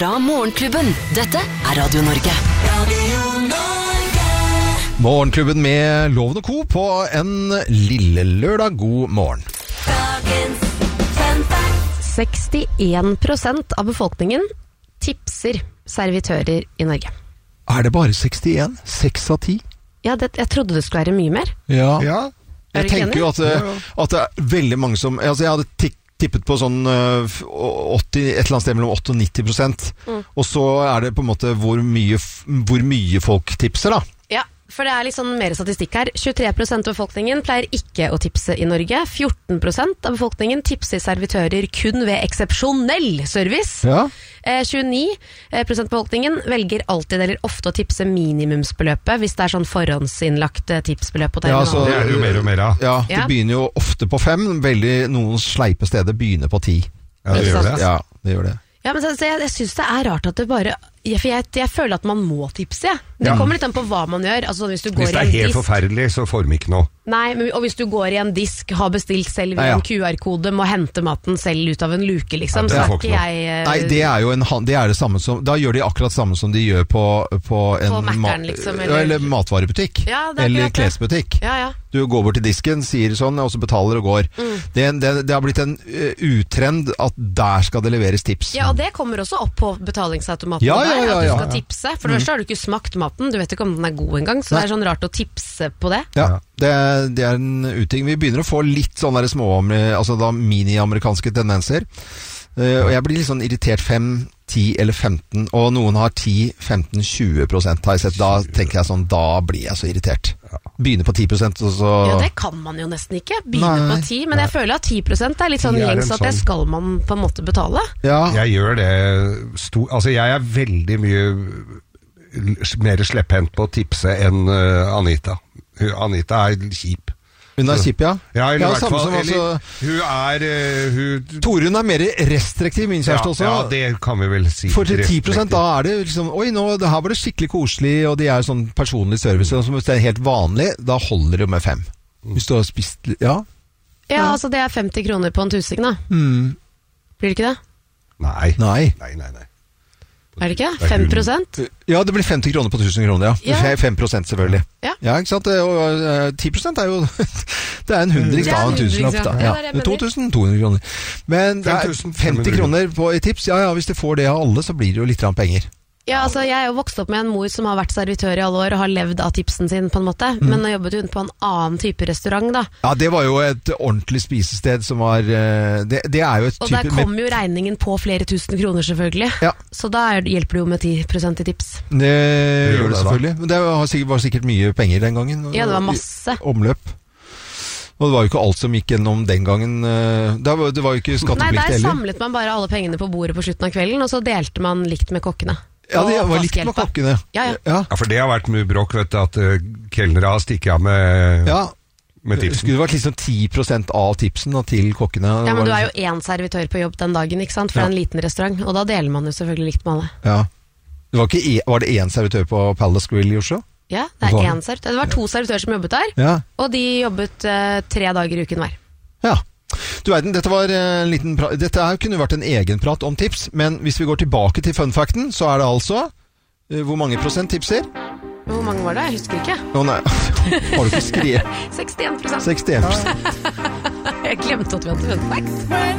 fra Morgenklubben. Dette Radio Norge. Morgenklubben med Loven og Co. på en lille lørdag. God morgen. 61% av befolkningen tipser servitører i Norge. Er det bare 61? 6 av 10? Ja, jeg trodde det skulle være mye mer. Ja. Er Jeg du tenker jo at det er veldig mange som... Altså jeg hadde tippet på sånn 80, et eller annet sted mellom 80 og 90%. Og så er det på en måte hvor mye folk tipser da. Ja, for det er litt sånn mer statistikk her. 23% av befolkningen pleier ikke å tipse i Norge. 14% av befolkningen tipser servitører kun ved eksepsjonell service. Ja. 29% av befolkningen velger alltid eller ofte å tipse minimumsbeløpet hvis det er sånn forhåndsinnlagt tipsbeløp på terminalen. så- Det er det jo mer og mer av. Ja, det Ja. begynner jo ofte på 5. Noen sleipe steder begynner på 10. Ja, det gjør det. Ja, det gjør det. Ja, men jeg synes det er rart at det bare... For jeg føler at man må tipse, ja. Det kommer litt an på hva man gjør. Altså hvis du går Hvis det i er en helt disk... forferdelig, så får de ikke noe. Nei, og hvis du går i en disk, har bestilt selv via Ja. en QR-kode, må hente maten selv ut av en luke, liksom, Ja, det så får er ikke ikke jeg... Nei, det er jo det er det samme som... Da gjør de akkurat samme som de gjør på en Mækkern, liksom, eller matvarebutikk. Ja, det er eller akkurat det. klesbutikk. Ja, ja. Du går bort til disken, sier sånn, og så betaler og går. Det har blitt en utrend at der skal det leveres tips. Ja, og det kommer også opp på betalingsautomaten Ja, der, ja, at du ja. skal tipse. For først har du ikke smakt maten, du vet ikke om den er god engang, så det er sånn rart å tipse på det. Ja, det er en uting. Vi begynner å få litt sånne der altså da mini-amerikanske tendenser. Og jeg blir litt sånn irritert 5, 10 eller 15, og noen har 10, 15, 20% har jeg sett. Da tenker jeg sånn, da blir jeg så irritert. Begynner på 10%, og så... Ja, det kan man jo nesten ikke. Begynne Nei. på 10, men jeg føler at 10% er litt sånn 10 er en gjengs at det sånn- skal man på en måte betale. Ja, Jeg gjør det Altså, jeg er veldig mye mer slepphendt på å tipse enn Anita. Anita er kjip. hun er kjip, ja. Ja, eller i hvert samme fall. som Eller, altså... hun Torunn er mer restriktiv, min kjæreste også. Ja, det kan vi vel si. For til 10% da er det liksom, oi, det her var det skikkelig koselig, og de er sånn personlig service, og hvis det er helt vanlig, da holder det med 5. Hvis du har spist, ja. Ja, altså det er 50 kroner på en tusing da. Blir det ikke det? Nei. Nei. Er det ikke? Det er 5%? Ja, det blir 50 kroner på 1000 kroner, ja. Ja. 5% selvfølgelig. Ja. Ikke sant? Og 10% er jo, det er en hundrings Det er da, en en tusenlapp hundrings, da. ja. Ja. Ja, det er det jeg 2200 kroner. Men det er 5500 50 kroner på, i tips, ja, hvis du får det av alle, så blir det jo litt grann penger. Ja, altså jeg er jo vokst opp med en mor som har vært servitør i alle år og har levd av tipsen sin på en måte, men nå jobbet hun på en annen type restaurant da. Ja, det var jo et ordentlig spisested som var, det er jo et Og type... der kom jo regningen på flere tusen kroner selvfølgelig. Ja. Så da hjelper det jo med 10% i tips. Det gjør det det da. selvfølgelig. Men det var sikkert mye penger den gangen. Ja, det var masse. Omløp. Og det var jo ikke alt som gikk gjennom den gangen. Det var jo ikke Nei, skatteplikt der heller. samlet man bare alle pengene på bordet på slutten av kvelden, og så delte man likt med kokkene. Ja, det Og var likt med vaskehjelpa. kokkene. Ja, ja. Ja. Ja, for det har vært mye bråk, vet du, at kelnere har stikket av med Ja. med Det tipsen. skulle vært liksom 10% av tipsen da, til kokkene. Ja, men du er jo én servitør på jobb den dagen, ikke sant? For Ja. en liten restaurant, og da deler man jo selvfølgelig likt med alle. Ja. Det var det én servitør på Palace Grill i Oslo? Ja, det Hva? er én servitør. Det var 2 servitører som jobbet der, Ja. og de jobbet 3 dager i uken hver. Ja. Du verden, dette var en liten dette her kunne vært en egen prat om tips, men hvis vi går tilbake til funfacten, så er det altså hvor mange prosent tipser? Hvor mange var det? Jeg husker ikke. Å nei, har du ikke skrevet? 61%. 61%. Jeg glemte at vi hadde fun fact.